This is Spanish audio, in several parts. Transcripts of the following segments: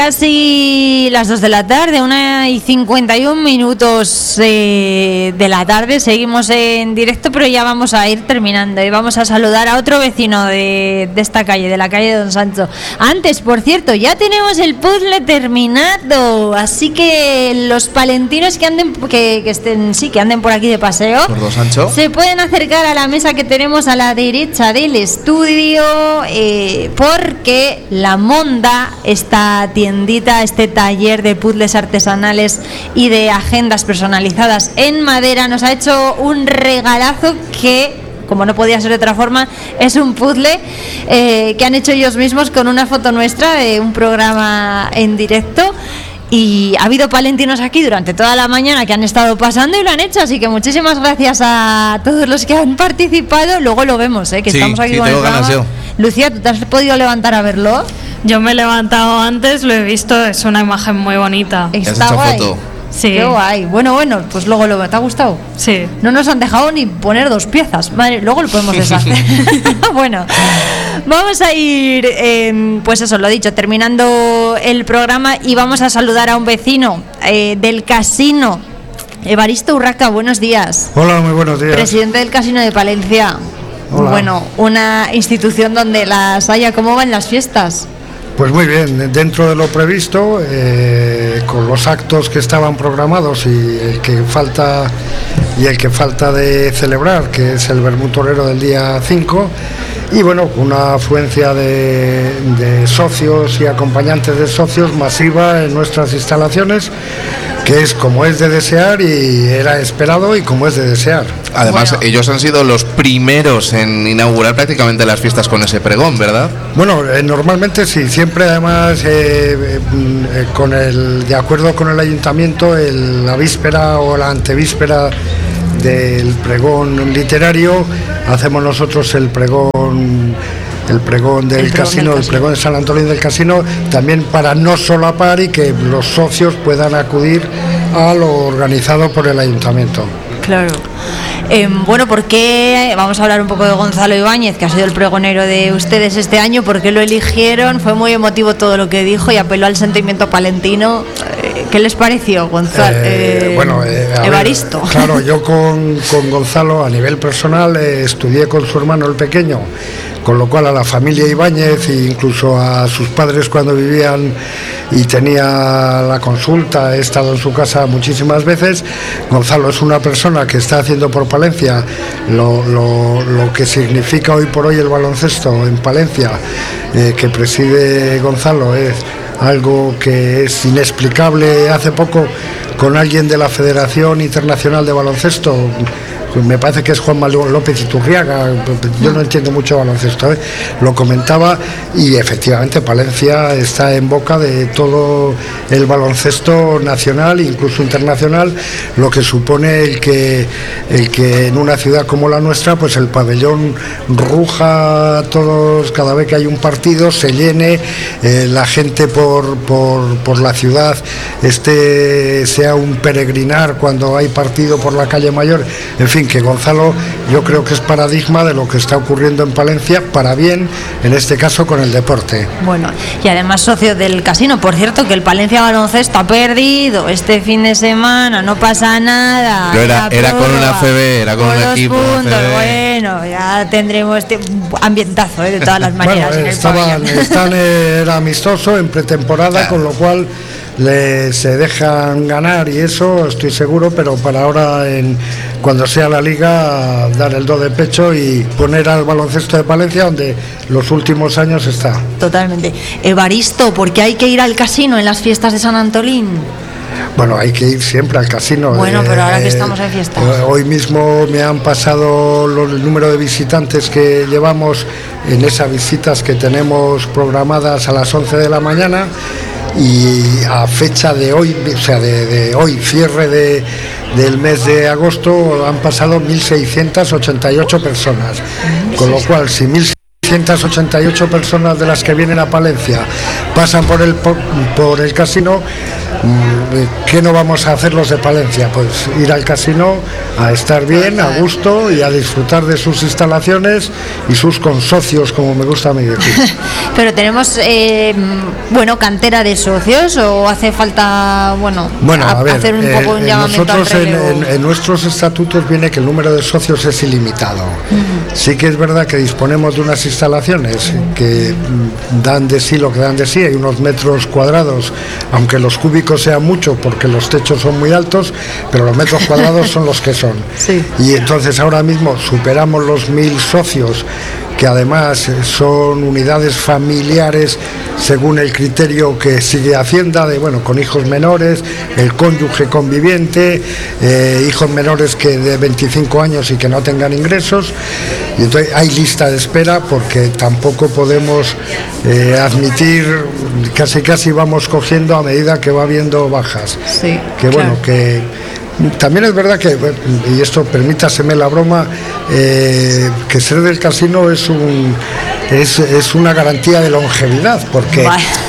casi las 2 de la tarde, 1:51 de la tarde. Seguimos en directo, pero ya vamos a ir terminando y vamos a saludar a otro vecino de esta calle, de la calle de Don Sancho. Antes, por cierto, ya tenemos el puzzle terminado, así que los palentinos que anden que anden por aquí de paseo, por Don Sancho, se pueden acercar a la mesa que tenemos a la derecha del estudio, porque La Monda, esta tiendita, este taller de puzzles artesanales y de agendas personalizadas en madera, nos ha hecho un regalazo que, como no podía ser de otra forma, es un puzzle que han hecho ellos mismos con una foto nuestra de un programa en directo. Y ha habido palentinos aquí durante toda la mañana que han estado pasando y lo han hecho, así que muchísimas gracias a todos los que han participado. Luego lo vemos, que sí, estamos aquí con el programa. Lucía, ¿tú te has podido levantar a verlo? Yo me he levantado antes, lo he visto, es una imagen muy bonita. Está guay. Foto? Sí. Qué guay. Bueno, pues luego lo... ¿Te ha gustado? Sí. No nos han dejado ni poner 2 piezas. Madre, luego lo podemos deshacer. Bueno, vamos a ir, pues eso, lo dicho, terminando el programa y vamos a saludar a un vecino del casino. Evaristo Urraca, buenos días. Hola, muy buenos días. Presidente del Casino de Palencia. Hola. Bueno, una institución donde las haya. ¿Cómo van las fiestas? Pues muy bien, dentro de lo previsto, con los actos que estaban programados y el que falta de celebrar, que es el Vermut Torero del día 5, y bueno, una afluencia de socios y acompañantes de socios masiva en nuestras instalaciones, que es como es de desear y era esperado y como es de desear. Además, ellos han sido los primeros en inaugurar prácticamente las fiestas con ese pregón, ¿verdad? Bueno, normalmente sí, siempre además de acuerdo con el ayuntamiento, la víspera o la antevíspera del pregón literario, hacemos nosotros el pregón del casino, el pregón de San Antonio del Casino, también para no solapar y que los socios puedan acudir a lo organizado por el ayuntamiento. Claro. Bueno, ¿por qué? Vamos a hablar un poco de Gonzalo Ibáñez, que ha sido el pregonero de ustedes este año. ¿Por qué lo eligieron? Fue muy emotivo todo lo que dijo y apeló al sentimiento palentino. ¿Qué les pareció, Gonzalo? Evaristo. Claro, yo con Gonzalo a nivel personal estudié con su hermano el pequeño, con lo cual a la familia Ibáñez e incluso a sus padres cuando vivían y tenía la consulta, he estado en su casa muchísimas veces. Gonzalo es una persona que está haciendo por Palencia lo que significa hoy por hoy el baloncesto en Palencia, que preside Gonzalo, es algo que es inexplicable. Hace poco con alguien de la Federación Internacional de Baloncesto, me parece que es Juan Manuel López Iturriaga, yo no entiendo mucho baloncesto, lo comentaba, y efectivamente Palencia está en boca de todo el baloncesto nacional e incluso internacional, lo que supone el que en una ciudad como la nuestra pues el pabellón ruja todos cada vez que hay un partido, se llene, la gente por la ciudad sea un peregrinar cuando hay partido por la calle Mayor, en fin, que Gonzalo yo creo que es paradigma de lo que está ocurriendo en Palencia, para bien, en este caso con el deporte. Bueno, y además socio del casino. Por cierto, que el Palencia Baloncesto ha perdido este fin de semana, no pasa nada. Pero era con una FB, era con un equipo. Bueno, ya tendremos este ambientazo de todas las maneras. Bueno, era amistoso en pretemporada, con lo cual se dejan ganar y eso estoy seguro, pero para ahora cuando sea la liga dar el do de pecho y poner al baloncesto de Palencia donde los últimos años está. Totalmente. Evaristo, ¿por qué hay que ir al casino en las fiestas de San Antolín? Bueno, hay que ir siempre al casino. Bueno, pero ahora que estamos en fiestas. Hoy mismo me han pasado el número de visitantes que llevamos en esas visitas que tenemos programadas a las 11 de la mañana. Y a fecha de hoy, o sea, de hoy, cierre del mes de agosto, han pasado 1.688 personas, con lo cual si 1.688 388 personas de las que vienen a Palencia pasan por el casino, ¿qué no vamos a hacer los de Palencia? Pues ir al casino a estar bien, a gusto y a disfrutar de sus instalaciones y sus consocios, como me gusta a mí decir. Pero tenemos, cantera de socios, o hace falta, a ver, hacer un poco un llamamiento nosotros al relevo. en nuestros estatutos viene que el número de socios es ilimitado. Sí que es verdad que disponemos de unas instalaciones que dan de sí lo que dan de sí, hay unos metros cuadrados, aunque los cúbicos sean muchos porque los techos son muy altos, pero los metros cuadrados son los que son. Sí. Y entonces ahora mismo superamos los 1000 socios, que además son unidades familiares según el criterio que sigue Hacienda, con hijos menores, el cónyuge conviviente, hijos menores que de 25 años y que no tengan ingresos, y entonces hay lista de espera porque tampoco podemos admitir, casi vamos cogiendo a medida que va habiendo bajas. Sí, que también es verdad que, y esto permítaseme la broma, que ser del casino es una garantía de longevidad, porque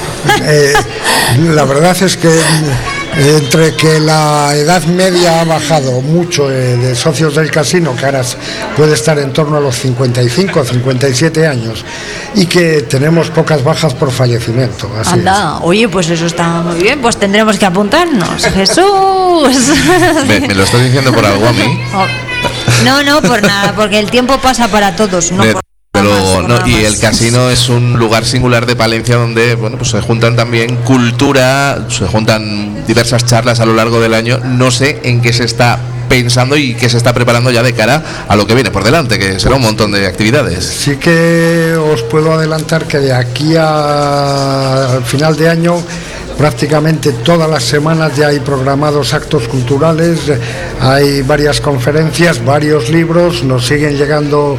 la verdad es que entre que la edad media ha bajado mucho de socios del casino, que ahora puede estar en torno a los 55 o 57 años, y que tenemos pocas bajas por fallecimiento. Así Anda, oye, pues eso está muy bien, pues tendremos que apuntarnos. ¡Jesús! ¿Me lo estás diciendo por algo a mí? No, por nada, porque el tiempo pasa para todos, y el casino es un lugar singular de Palencia donde pues se juntan también cultura, se juntan diversas charlas a lo largo del año. No sé en qué se está pensando y qué se está preparando ya de cara a lo que viene por delante, que será un montón de actividades. Sí que os puedo adelantar que de aquí al final de año prácticamente todas las semanas ya hay programados actos culturales, hay varias conferencias, varios libros, nos siguen llegando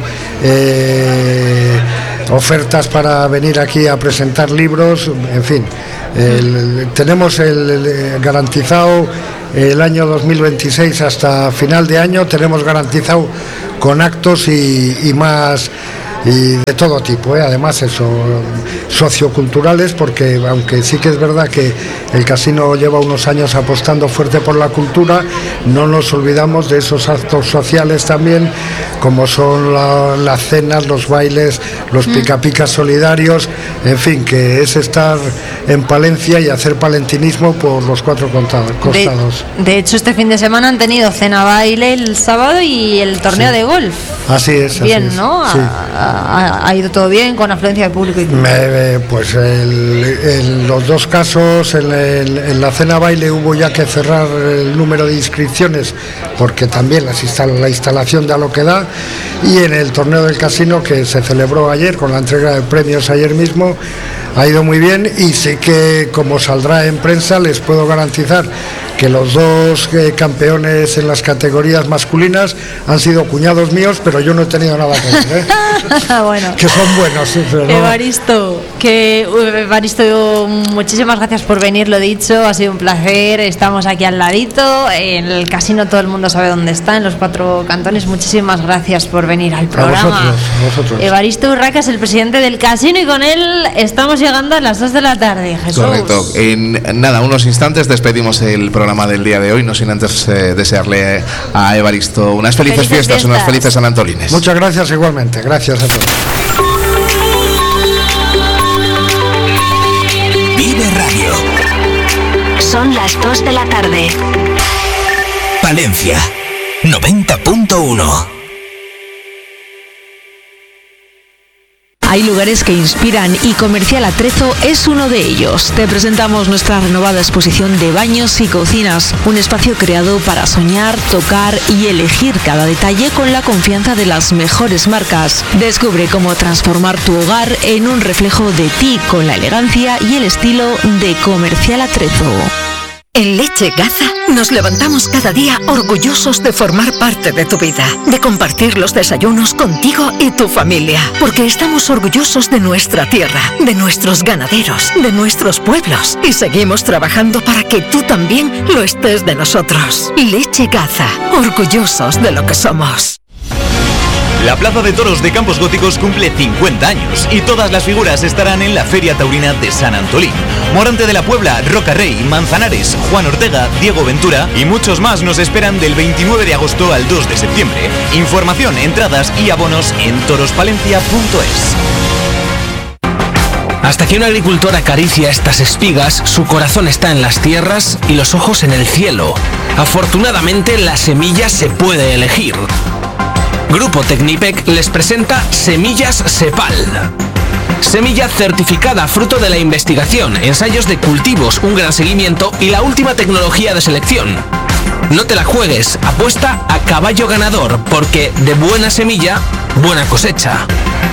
ofertas para venir aquí a presentar libros, en fin, tenemos garantizado el año 2026 hasta final de año, tenemos garantizado con actos y más, y de todo tipo, además socioculturales, porque aunque sí que es verdad que el casino lleva unos años apostando fuerte por la cultura, no nos olvidamos de esos actos sociales también, como son las cenas, los bailes, los pica-picas solidarios, en fin, que es estar en Palencia y hacer palentinismo por los 4 costados. De hecho, este fin de semana han tenido cena baile el sábado y el torneo de golf. Así es. Bien, así ¿no? Es. Sí. Ha ido todo bien, con afluencia de público y todo. Pues en los dos casos, en la cena baile hubo ya que cerrar el número de inscripciones porque también la instalación da lo que da, y en el torneo del casino, que se celebró ayer con la entrega de premios ayer mismo, ha ido muy bien, y sí que, como saldrá en prensa, les puedo garantizar que los dos campeones en las categorías masculinas han sido cuñados míos, pero yo no he tenido nada que ver, Bueno, que son buenos, sí, pero no. Evaristo, muchísimas gracias por venir, lo dicho, ha sido un placer, estamos aquí al ladito, en el casino todo el mundo sabe dónde está, en los 4 cantones. Muchísimas gracias por venir al programa. A vosotros. Evaristo Urraca es el presidente del casino, y con él estamos llegando a las 2 de la tarde, Jesús. Correcto. En unos instantes despedimos el programa del día de hoy, no sin antes desearle a Evaristo unas felices fiestas, unas felices San Antolines. Muchas gracias igualmente, gracias a todos. Vive Radio. Son las 2 de la tarde. Palencia 90.1. Hay lugares que inspiran y Comercial Atrezo es uno de ellos. Te presentamos nuestra renovada exposición de baños y cocinas, un espacio creado para soñar, tocar y elegir cada detalle con la confianza de las mejores marcas. Descubre cómo transformar tu hogar en un reflejo de ti con la elegancia y el estilo de Comercial Atrezo. En Leche Gaza nos levantamos cada día orgullosos de formar parte de tu vida, de compartir los desayunos contigo y tu familia, porque estamos orgullosos de nuestra tierra, de nuestros ganaderos, de nuestros pueblos, y seguimos trabajando para que tú también lo estés de nosotros. Leche Gaza, orgullosos de lo que somos. La Plaza de Toros de Campos Góticos cumple 50 años y todas las figuras estarán en la Feria Taurina de San Antolín. Morante de la Puebla, Roca Rey, Manzanares, Juan Ortega, Diego Ventura y muchos más nos esperan del 29 de agosto al 2 de septiembre. Información, entradas y abonos en torospalencia.es. Hasta que un agricultor acaricia estas espigas, su corazón está en las tierras y los ojos en el cielo. Afortunadamente, la semilla se puede elegir. Grupo Tecnipec les presenta Semillas Sepal. Semilla certificada, fruto de la investigación, ensayos de cultivos, un gran seguimiento y la última tecnología de selección. No te la juegues, apuesta a caballo ganador, porque de buena semilla, buena cosecha.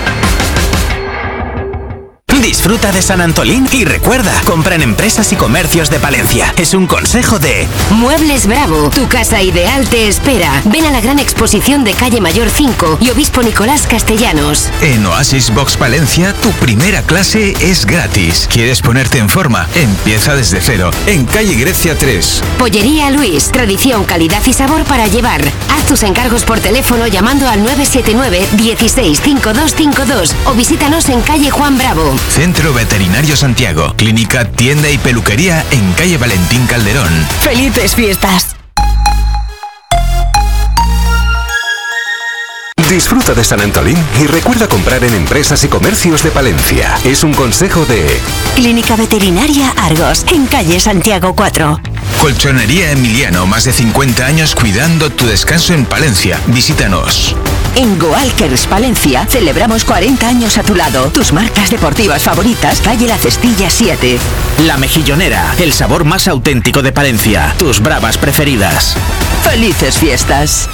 Disfruta de San Antolín y recuerda, compra en empresas y comercios de Palencia. Es un consejo de Muebles Bravo, tu casa ideal te espera. Ven a la gran exposición de Calle Mayor 5 y Obispo Nicolás Castellanos. En Oasis Box Palencia, tu primera clase es gratis. ¿Quieres ponerte en forma? Empieza desde cero, en Calle Grecia 3. Pollería Luis, tradición, calidad y sabor para llevar. Haz tus encargos por teléfono llamando al 979 16 5252 o visítanos en Calle Juan Bravo. Centro Veterinario Santiago, clínica, tienda y peluquería en Calle Valentín Calderón. ¡Felices fiestas! Disfruta de San Antolín y recuerda comprar en empresas y comercios de Palencia. Es un consejo de Clínica Veterinaria Argos, en Calle Santiago 4. Colchonería Emiliano, más de 50 años cuidando tu descanso en Palencia. Visítanos. En Goalkers Palencia celebramos 40 años a tu lado. Tus marcas deportivas favoritas, Calle La Cestilla 7. La Mejillonera, el sabor más auténtico de Palencia. Tus bravas preferidas. ¡Felices fiestas!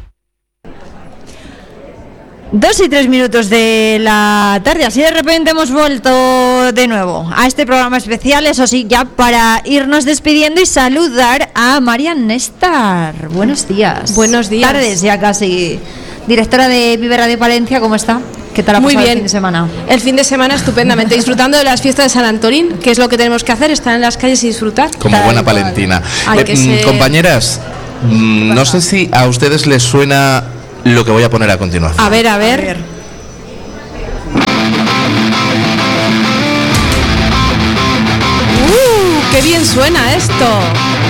2 y 3 minutos de la tarde, así de repente hemos vuelto de nuevo a este programa especial, eso sí, ya para irnos despidiendo y saludar a Marian Nestar. Buenos días. Buenos días. Tardes ya casi. Directora de Vive Radio Palencia, ¿cómo está? ¿Qué tal ha pasado el fin de semana? El fin de semana estupendamente, disfrutando de las fiestas de San Antolín, que es lo que tenemos que hacer, estar en las calles y disfrutar. Como buena palentina. Compañeras, no sé si a ustedes les suena lo que voy a poner a continuación. A ver. ¡Qué bien suena esto!